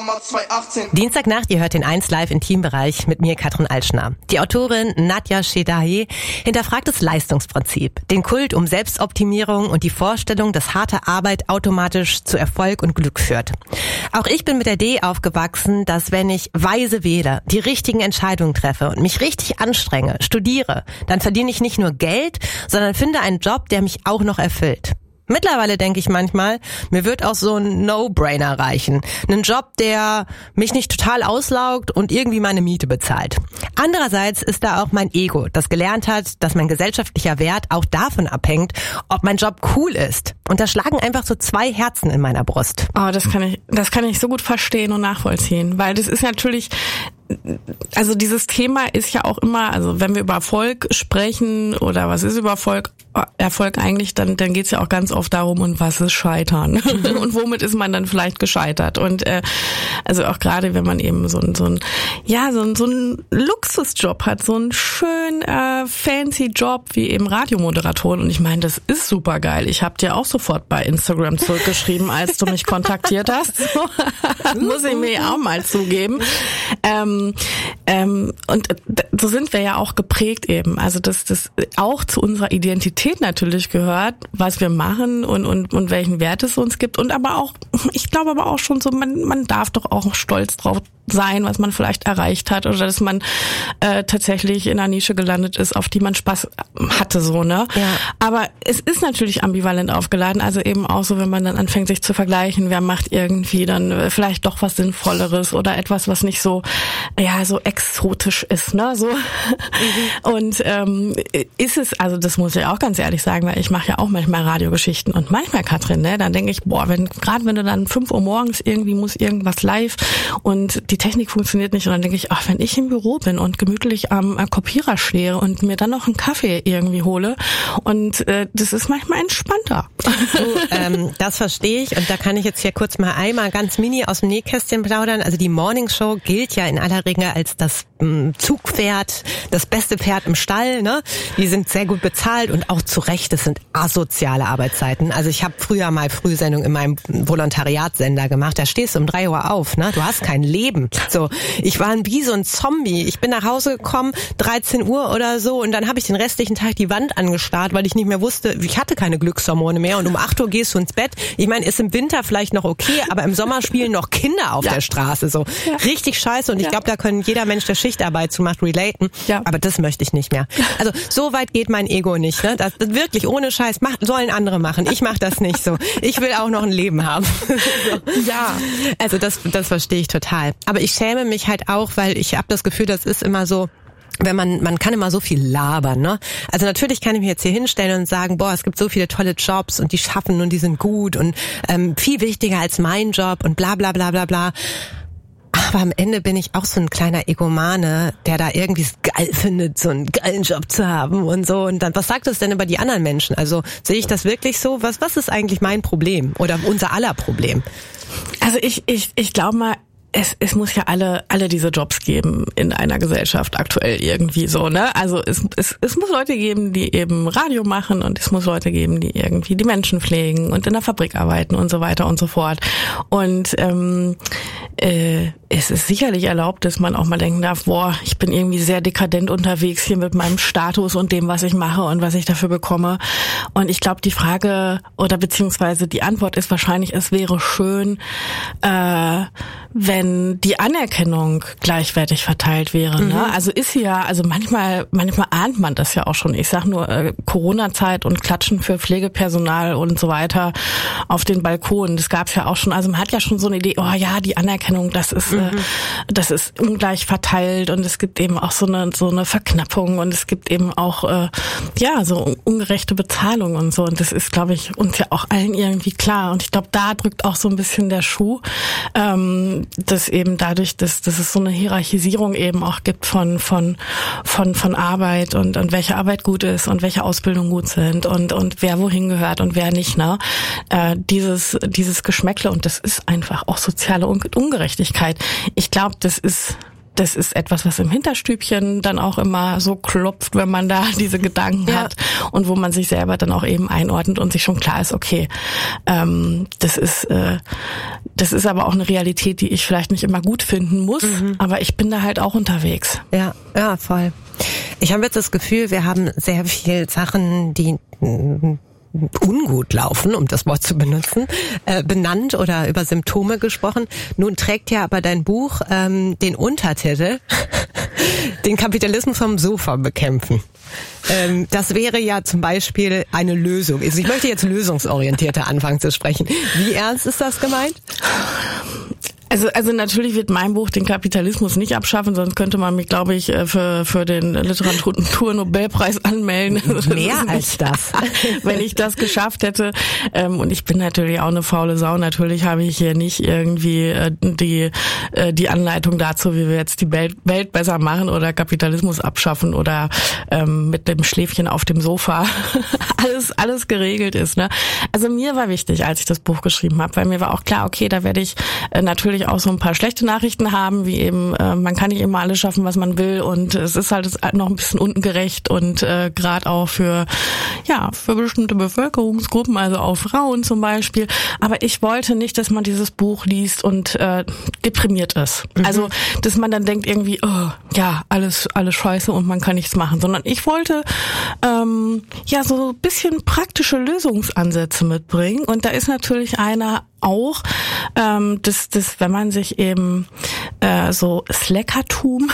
Dienstagnacht, ihr hört den 1 Live Intimbereich mit mir, Katrin Altschner. Die Autorin Nadja Shedahi hinterfragt das Leistungsprinzip, den Kult um Selbstoptimierung und die Vorstellung, dass harte Arbeit automatisch zu Erfolg und Glück führt. Auch ich bin mit der Idee aufgewachsen, dass wenn ich weise wähle, die richtigen Entscheidungen treffe und mich richtig anstrenge, studiere, dann verdiene ich nicht nur Geld, sondern finde einen Job, der mich auch noch erfüllt. Mittlerweile denke ich manchmal, mir wird auch so ein No-Brainer reichen. Einen Job, der mich nicht total auslaugt und irgendwie meine Miete bezahlt. Andererseits ist da auch mein Ego, das gelernt hat, dass mein gesellschaftlicher Wert auch davon abhängt, ob mein Job cool ist. Und da schlagen einfach so 2 Herzen in meiner Brust. Oh, das kann ich so gut verstehen und nachvollziehen, weil das ist natürlich, also dieses Thema ist ja auch immer, also wenn wir über Erfolg sprechen oder was ist über Erfolg eigentlich, dann geht's ja auch ganz oft darum, und was ist Scheitern? Und womit ist man dann vielleicht gescheitert? Und also auch gerade, wenn man eben so einen Luxusjob hat, so einen schön fancy Job wie eben Radiomoderatorin. Und ich meine, das ist super geil. Ich habe dir auch sofort bei Instagram zurückgeschrieben, als du mich kontaktiert hast. So, muss ich mir auch mal zugeben. Und so sind wir ja auch geprägt eben. Also das auch zu unserer Identität natürlich gehört, was wir machen und welchen Wert es uns gibt. Und aber auch, ich glaube aber auch schon so, man darf doch auch stolz drauf sein, was man vielleicht erreicht hat oder dass man tatsächlich in einer Nische gelandet ist, auf die man Spaß hatte, so, ne? Ja. Aber es ist natürlich ambivalent aufgeladen, also eben auch so, wenn man dann anfängt, sich zu vergleichen, wer macht irgendwie dann vielleicht doch was Sinnvolleres oder etwas, was nicht so, ja, so exotisch ist, ne? So. Und ist es, also das muss ich auch ganz ehrlich sagen, weil ich mache ja auch manchmal Radiogeschichten und manchmal, Katrin, ne, dann denke ich, boah, wenn du dann 5 Uhr morgens irgendwie muss irgendwas live und die Technik funktioniert nicht und dann denke ich, ach, wenn ich im Büro bin und gemütlich am Kopierer stehe und mir dann noch einen Kaffee irgendwie hole und das ist manchmal entspannter. So, das verstehe ich und da kann ich jetzt hier kurz mal einmal ganz mini aus dem Nähkästchen plaudern. Also die Morning Show gilt ja in aller Regel als das Zugpferd, das beste Pferd im Stall, ne? Die sind sehr gut bezahlt und auch zu Recht, das sind asoziale Arbeitszeiten. Also ich habe früher mal Frühsendung in meinem Volontariatssender gemacht, da stehst du um 3 Uhr auf, ne? Du hast kein Leben. So, ich war wie so ein Zombie. Ich bin nach Hause gekommen, 13 Uhr oder so und dann habe ich den restlichen Tag die Wand angestarrt, weil ich nicht mehr wusste, ich hatte keine Glückshormone mehr und um 8 Uhr gehst du ins Bett. Ich meine, ist im Winter vielleicht noch okay, aber im Sommer spielen noch Kinder auf der Straße, so. Ja. Richtig scheiße und ich glaube, da können jeder Mensch, der Schichtarbeit zu macht, relaten. Ja. Aber das möchte ich nicht mehr. Also so weit geht mein Ego nicht. Ne? Das wirklich ohne Scheiß sollen andere machen. Ich mache das nicht so. Ich will auch noch ein Leben haben. So. Ja. Also das verstehe ich total. Aber ich schäme mich halt auch, weil ich habe das Gefühl, das ist immer so, wenn man kann immer so viel labern, ne? Also natürlich kann ich mich jetzt hier hinstellen und sagen, boah, es gibt so viele tolle Jobs und die schaffen und die sind gut und viel wichtiger als mein Job und bla bla bla bla bla. Aber am Ende bin ich auch so ein kleiner Egomane, der da irgendwie es geil findet, so einen geilen Job zu haben und so. Und dann, was sagt das denn über die anderen Menschen? Also sehe ich das wirklich so? Was ist eigentlich mein Problem oder unser aller Problem? Also ich glaube mal, es muss ja alle diese Jobs geben in einer Gesellschaft aktuell irgendwie so, ne? Also es muss Leute geben, die eben Radio machen und es muss Leute geben, die irgendwie die Menschen pflegen und in der Fabrik arbeiten und so weiter und so fort. Und es ist sicherlich erlaubt, dass man auch mal denken darf, boah, ich bin irgendwie sehr dekadent unterwegs hier mit meinem Status und dem, was ich mache und was ich dafür bekomme. Und ich glaube, die Frage oder beziehungsweise die Antwort ist wahrscheinlich, es wäre schön, wenn die Anerkennung gleichwertig verteilt wäre. Ne? Also ist sie ja, also manchmal ahnt man das ja auch schon. Ich sag nur Corona-Zeit und Klatschen für Pflegepersonal und so weiter auf den Balkonen. Das gab's ja auch schon. Also man hat ja schon so eine Idee, oh ja, die Anerkennung, das ist ungleich verteilt und es gibt eben auch so eine Verknappung und es gibt eben auch so ungerechte Bezahlung und so. Und das ist, glaube ich, uns ja auch allen irgendwie klar. Und ich glaube, da drückt auch so ein bisschen der Schuh. Dass eben dadurch, dass es so eine Hierarchisierung eben auch gibt von Arbeit und welche Arbeit gut ist und welche Ausbildung gut sind und wer wohin gehört und wer nicht, ne? Dieses Geschmäckle und das ist einfach auch soziale Ungerechtigkeit. Ich glaube, das ist das ist etwas, was im Hinterstübchen dann auch immer so klopft, wenn man da diese Gedanken hat und wo man sich selber dann auch eben einordnet und sich schon klar ist, okay, das ist aber auch eine Realität, die ich vielleicht nicht immer gut finden muss, aber ich bin da halt auch unterwegs. Ja, voll. Ich habe jetzt das Gefühl, wir haben sehr viel Sachen, die ungut laufen, um das Wort zu benutzen, benannt oder über Symptome gesprochen. Nun trägt ja aber dein Buch den Untertitel den Kapitalismus vom Sofa bekämpfen. Das wäre ja zum Beispiel eine Lösung. Also ich möchte jetzt lösungsorientierter anfangen zu sprechen. Wie ernst ist das gemeint? Also natürlich wird mein Buch den Kapitalismus nicht abschaffen, sonst könnte man mich, glaube ich, für den Literaturnobelpreis anmelden. Mehr als das. Wenn ich das geschafft hätte. Und ich bin natürlich auch eine faule Sau. Natürlich habe ich hier nicht irgendwie die Anleitung dazu, wie wir jetzt die Welt besser machen oder Kapitalismus abschaffen oder mit dem Schläfchen auf dem Sofa alles geregelt ist. Ne? Also mir war wichtig, als ich das Buch geschrieben habe, weil mir war auch klar, okay, da werde ich natürlich auch so ein paar schlechte Nachrichten haben, wie eben, man kann nicht immer alles schaffen, was man will und es ist halt noch ein bisschen ungerecht und gerade auch für bestimmte Bevölkerungsgruppen, also auch Frauen zum Beispiel. Aber ich wollte nicht, dass man dieses Buch liest und deprimiert ist. Also, dass man dann denkt irgendwie, alles scheiße und man kann nichts machen, sondern ich wollte so ein bisschen praktische Lösungsansätze mitbringen und da ist natürlich einer auch, dass wenn man sich eben so Slackertum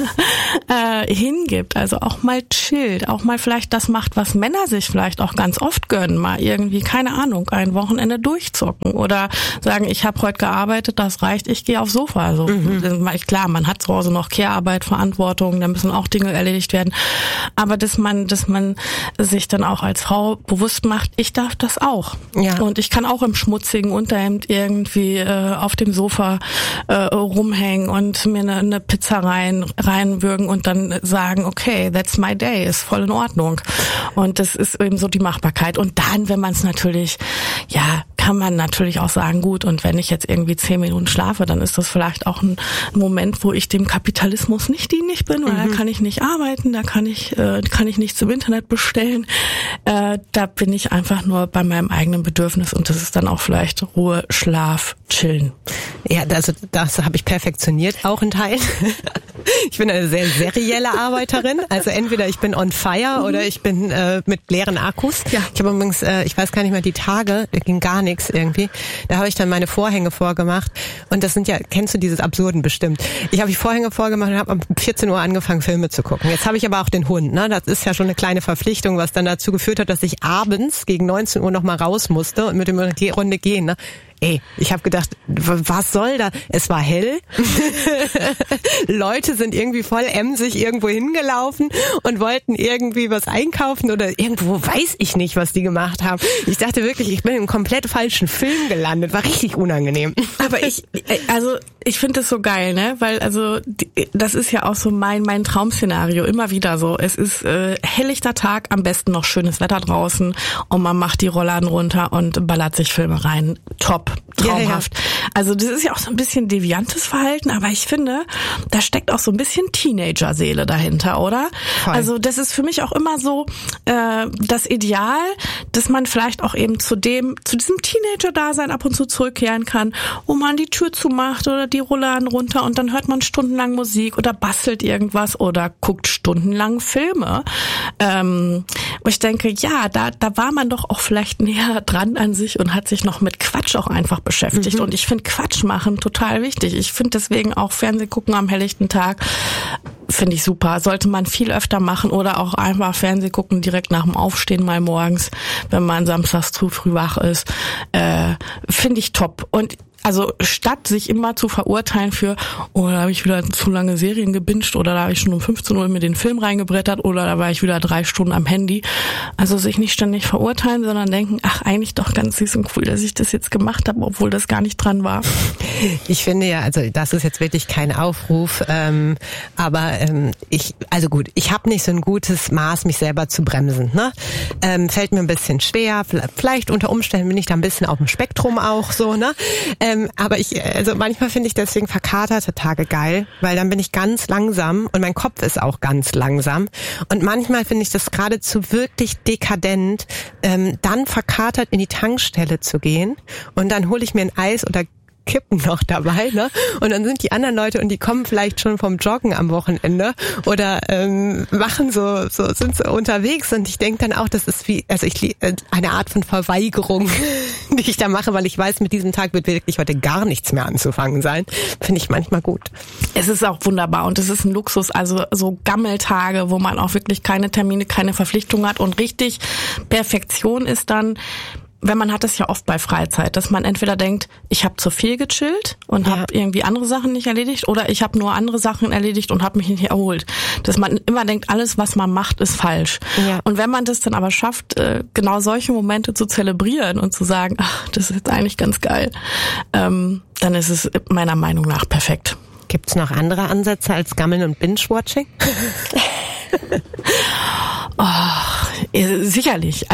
hingibt, also auch mal chillt, auch mal vielleicht das macht, was Männer sich vielleicht auch ganz oft gönnen, mal irgendwie, keine Ahnung, ein Wochenende durchzocken oder sagen, ich habe heute gearbeitet, das reicht, ich gehe aufs Sofa. Also klar, man hat zu Hause noch Care-Arbeit, Verantwortung, da müssen auch Dinge erledigt werden, aber dass man sich dann auch als Frau bewusst macht, ich darf das auch. Ja. Und ich kann auch im schmutzigen Unterhemd irgendwie auf dem Sofa rumhängen und mir eine Pizza reinwürgen und dann sagen, okay, that's my day, ist voll in Ordnung. Und das ist eben so die Machbarkeit. Und dann, wenn man es natürlich, kann man natürlich auch sagen, gut, und wenn ich jetzt irgendwie 10 Minuten schlafe, dann ist das vielleicht auch ein Moment, wo ich dem Kapitalismus nicht dienlich bin, weil da kann ich nicht arbeiten, da kann ich nichts im Internet bestellen. Da bin ich einfach nur bei meinem eigenen Bedürfnis und das ist dann auch vielleicht Ruhe, Schlaf, Chillen. Ja, das habe ich perfektioniert, auch in Teilen. Ich bin eine sehr serielle Arbeiterin, also entweder ich bin on fire oder ich bin mit leeren Akkus. Ja. Ich habe übrigens, ich weiß gar nicht mehr, die Tage, da ging gar nichts irgendwie. Da habe ich dann meine Vorhänge vorgemacht und das sind ja, kennst du dieses Absurden bestimmt. Ich habe die Vorhänge vorgemacht und habe um 14 Uhr angefangen, Filme zu gucken. Jetzt habe ich aber auch den Hund, ne? Das ist ja schon eine kleine Verpflichtung, was dann dazu geführt hat, dass ich abends gegen 19 Uhr nochmal raus musste und mit dem Runde gehen, ne? Ich habe gedacht, was soll da? Es war hell. Leute sind irgendwie voll emsig irgendwo hingelaufen und wollten irgendwie was einkaufen oder irgendwo, weiß ich nicht, was die gemacht haben. Ich dachte wirklich, ich bin in einem komplett falschen Film gelandet. War richtig unangenehm. Aber ich finde das so geil, ne? Weil das ist ja auch so mein Traum-Szenario. Immer wieder so. Es ist helllichter Tag, am besten noch schönes Wetter draußen und man macht die Rollladen runter und ballert sich Filme rein. Top. Traumhaft. Ja. Also das ist ja auch so ein bisschen deviantes Verhalten, aber ich finde, da steckt auch so ein bisschen Teenager-Seele dahinter, oder? Voll. Also das ist für mich auch immer so das Ideal, dass man vielleicht auch eben zu diesem Teenager-Dasein ab und zu zurückkehren kann, wo man die Tür zumacht oder die Rollladen runter und dann hört man stundenlang Musik oder bastelt irgendwas oder guckt stundenlang Filme. Wo ich denke, ja, da war man doch auch vielleicht näher dran an sich und hat sich noch mit Quatsch auch einfach beschäftigt. Und ich finde Quatsch machen total wichtig. Ich finde deswegen auch Fernsehen gucken am helllichten Tag, finde ich super. Sollte man viel öfter machen oder auch einfach Fernsehen gucken direkt nach dem Aufstehen mal morgens, wenn man samstags zu früh wach ist. Finde ich top. Und also statt sich immer zu verurteilen für, da habe ich wieder zu lange Serien gebinged oder da habe ich schon um 15 Uhr mir den Film reingebrettert oder da war ich wieder 3 Stunden am Handy. Also sich nicht ständig verurteilen, sondern denken, ach, eigentlich doch ganz süß und cool, dass ich das jetzt gemacht habe, obwohl das gar nicht dran war. Ich finde ja, also das ist jetzt wirklich kein Aufruf, aber ich habe nicht so ein gutes Maß, mich selber zu bremsen. Ne? Fällt mir ein bisschen schwer, vielleicht unter Umständen bin ich da ein bisschen auf dem Spektrum auch so, ne? Aber manchmal finde ich deswegen verkaterte Tage geil, weil dann bin ich ganz langsam und mein Kopf ist auch ganz langsam. Und manchmal finde ich das geradezu wirklich dekadent, dann verkatert in die Tankstelle zu gehen und dann hole ich mir ein Eis oder Kippen noch dabei, ne? Und dann sind die anderen Leute und die kommen vielleicht schon vom Joggen am Wochenende oder sind so unterwegs und ich denke dann auch, das ist eine Art von Verweigerung, die ich da mache, weil ich weiß, mit diesem Tag wird wirklich heute gar nichts mehr anzufangen sein. Finde ich manchmal gut. Es ist auch wunderbar und es ist ein Luxus, also so Gammeltage, wo man auch wirklich keine Termine, keine Verpflichtungen hat und richtig Perfektion ist dann, wenn man hat es ja oft bei Freizeit, dass man entweder denkt, ich habe zu viel gechillt und habe irgendwie andere Sachen nicht erledigt oder ich habe nur andere Sachen erledigt und habe mich nicht erholt. Dass man immer denkt, alles, was man macht, ist falsch. Ja. Und wenn man das dann aber schafft, genau solche Momente zu zelebrieren und zu sagen, ach, das ist jetzt eigentlich ganz geil, dann ist es meiner Meinung nach perfekt. Gibt's noch andere Ansätze als Gammeln und Binge-Watching? Sicherlich.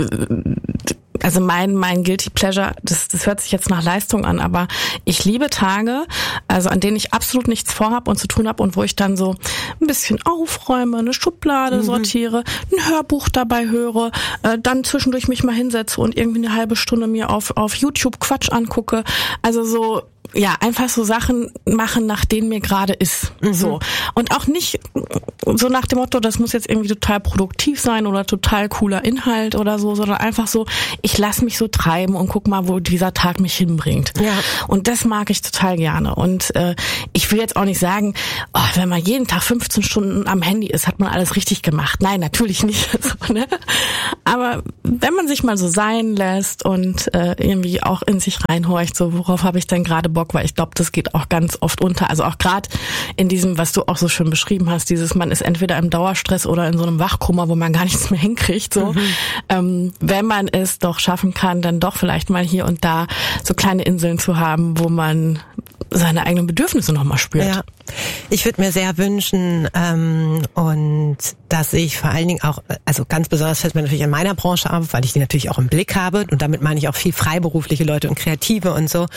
Also mein Guilty Pleasure, das hört sich jetzt nach Leistung an, aber ich liebe Tage, also an denen ich absolut nichts vorhab und zu tun habe und wo ich dann so ein bisschen aufräume, eine Schublade sortiere, ein Hörbuch dabei höre, dann zwischendurch mich mal hinsetze und irgendwie eine halbe Stunde mir auf YouTube Quatsch angucke. Also so, ja, einfach so Sachen machen, nach denen mir gerade ist. So. Und auch nicht so nach dem Motto, das muss jetzt irgendwie total produktiv sein oder total cooler Inhalt oder so, sondern einfach so, ich lasse mich so treiben und guck mal, wo dieser Tag mich hinbringt. Ja. Und das mag ich total gerne. Und ich will jetzt auch nicht sagen, wenn man jeden Tag 15 Stunden am Handy ist, hat man alles richtig gemacht. Nein, natürlich nicht. So, ne? Aber wenn man sich mal so sein lässt und irgendwie auch in sich reinhorcht, so worauf habe ich denn gerade Bock, weil ich glaube, das geht auch ganz oft unter. Also auch gerade in diesem, was du auch so schön beschrieben hast, dieses, man ist entweder im Dauerstress oder in so einem Wachkoma, wo man gar nichts mehr hinkriegt. So, wenn man es doch schaffen kann, dann doch vielleicht mal hier und da so kleine Inseln zu haben, wo man seine eigenen Bedürfnisse nochmal spürt. Ja. Ich würde mir sehr wünschen, und das sehe ich vor allen Dingen auch, also ganz besonders fällt mir natürlich in meiner Branche auf, weil ich die natürlich auch im Blick habe und damit meine ich auch viel freiberufliche Leute und Kreative und so.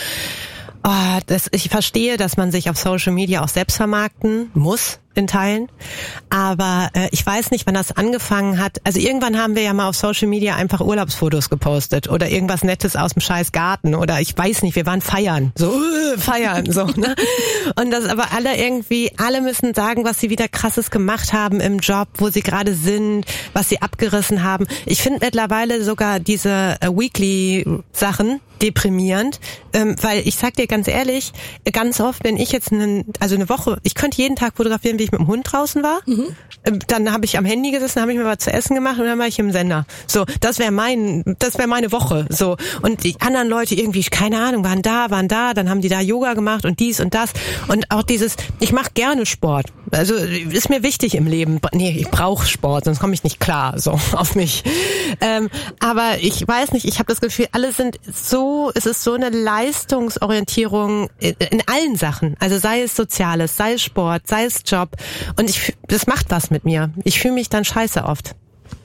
Ich verstehe, dass man sich auf Social Media auch selbst vermarkten muss in Teilen, aber ich weiß nicht, wann das angefangen hat. Also irgendwann haben wir ja mal auf Social Media einfach Urlaubsfotos gepostet oder irgendwas Nettes aus dem scheiß Garten oder ich weiß nicht, wir waren feiern, so ne? Und das aber alle müssen sagen, was sie wieder Krasses gemacht haben im Job, wo sie gerade sind, was sie abgerissen haben. Ich finde mittlerweile sogar diese Weekly-Sachen deprimierend, weil ich sag dir ganz ehrlich, ganz oft, wenn ich jetzt eine Woche, ich könnte jeden Tag fotografieren, wie ich mit dem Hund draußen war, dann habe ich am Handy gesessen, habe ich mir was zu essen gemacht und dann war ich im Sender. So, das wäre meine Woche. So, und die anderen Leute irgendwie, keine Ahnung, waren da, dann haben die da Yoga gemacht und dies und das und auch dieses, ich mache gerne Sport. Also ist mir wichtig im Leben. Nee, ich brauche Sport, sonst komme ich nicht klar so auf mich. Aber ich weiß nicht, ich habe das Gefühl, es ist so eine Leistungsorientierung in allen Sachen. Also sei es Soziales, sei es Sport, sei es Job. Und das macht was mit mir. Ich fühle mich dann scheiße oft.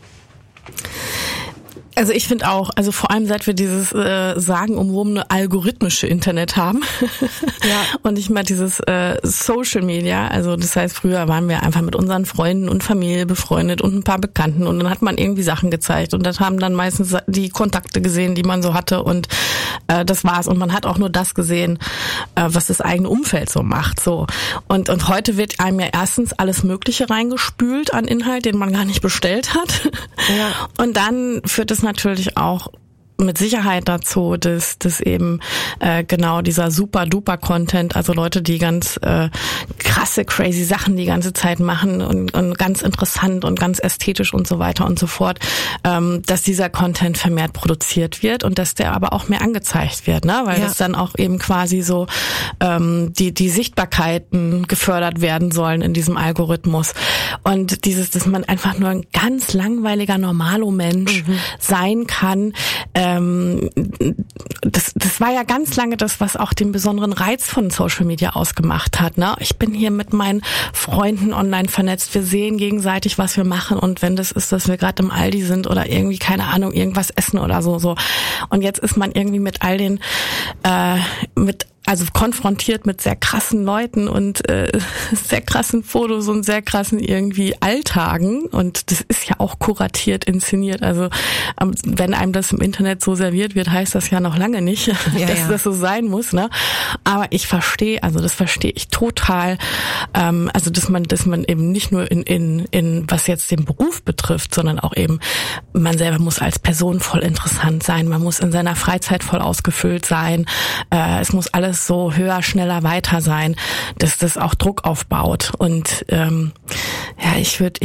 Also ich finde auch, also vor allem seit wir dieses sagenumwobene algorithmische Internet haben und nicht mal dieses Social Media, also das heißt, früher waren wir einfach mit unseren Freunden und Familie befreundet und ein paar Bekannten und dann hat man irgendwie Sachen gezeigt und das haben dann meistens die Kontakte gesehen, die man so hatte und das war's und man hat auch nur das gesehen, was das eigene Umfeld so macht. So und heute wird einem ja erstens alles Mögliche reingespült an Inhalt, den man gar nicht bestellt hat und dann führt es natürlich auch mit Sicherheit dazu, dass eben genau dieser super-duper-Content, also Leute, die ganz krasse, crazy Sachen die ganze Zeit machen und ganz interessant und ganz ästhetisch und so weiter und so fort, dass dieser Content vermehrt produziert wird und dass der aber auch mehr angezeigt wird, ne? Weil das dann auch eben quasi so die Sichtbarkeiten gefördert werden sollen in diesem Algorithmus. Und dass man einfach nur ein ganz langweiliger Normalo-Mensch sein kann, das war ja ganz lange das, was auch den besonderen Reiz von Social Media ausgemacht hat. Ne? Ich bin hier mit meinen Freunden online vernetzt. Wir sehen gegenseitig, was wir machen. Und wenn das ist, dass wir gerade im Aldi sind oder irgendwie, keine Ahnung, irgendwas essen oder so. Und jetzt ist man irgendwie mit all den, also konfrontiert mit sehr krassen Leuten und sehr krassen Fotos und sehr krassen irgendwie Alltagen. Und das ist ja auch kuratiert, inszeniert. Also wenn einem das im Internet so serviert wird, heißt das ja noch lange nicht, dass das so sein muss. Ne? Aber das verstehe ich total. Also dass man eben nicht nur in was jetzt den Beruf betrifft, sondern auch eben, man selber muss als Person voll interessant sein. Man muss in seiner Freizeit voll ausgefüllt sein. Es muss alles so höher, schneller, weiter sein, dass das auch Druck aufbaut. Und ich würde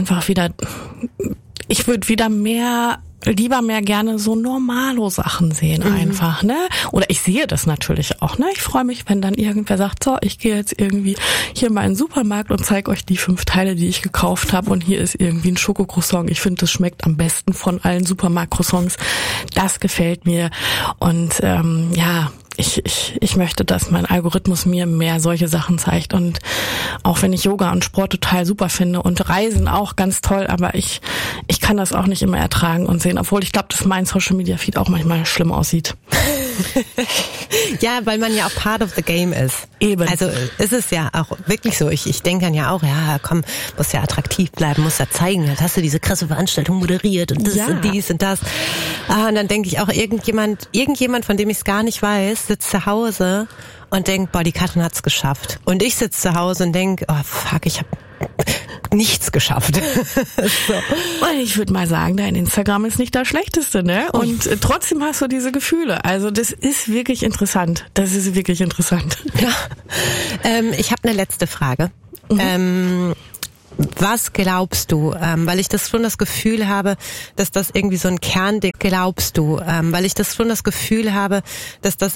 lieber mehr gerne so normalo Sachen sehen einfach, ne? Oder ich sehe das natürlich auch, ne? Ich freue mich, wenn dann irgendwer sagt, so, ich gehe jetzt irgendwie hier mal in den Supermarkt und zeige euch die 5 Teile, die ich gekauft habe und hier ist irgendwie ein Schokocroissant. Ich finde, das schmeckt am besten von allen Supermarkt-Croissants. Das gefällt mir und ich möchte, dass mein Algorithmus mir mehr solche Sachen zeigt und auch wenn ich Yoga und Sport total super finde und Reisen auch ganz toll, aber ich kann das auch nicht immer ertragen und sehen, obwohl ich glaube, dass mein Social Media Feed auch manchmal schlimm aussieht. Ja, weil man ja auch part of the game ist. Eben. Also ist es ja auch wirklich so. Ich denke dann ja auch, ja komm, musst ja attraktiv bleiben, musst ja zeigen, jetzt hast du diese krasse Veranstaltung moderiert und das und dies und das. Und dann denke ich auch, irgendjemand, von dem ich es gar nicht weiß, sitzt zu Hause und denkt, boah, die Katrin hat's geschafft. Und ich sitze zu Hause und denke, oh fuck, ich habe nichts geschafft. So. Und ich würde mal sagen, dein Instagram ist nicht das Schlechteste, ne? Und trotzdem hast du diese Gefühle. Also das ist wirklich interessant. Das ist wirklich interessant. Ja. Ich habe eine letzte Frage. Was glaubst du, weil ich das schon das Gefühl habe, dass das irgendwie so ein Kernding, glaubst du, weil ich das schon das Gefühl habe, dass das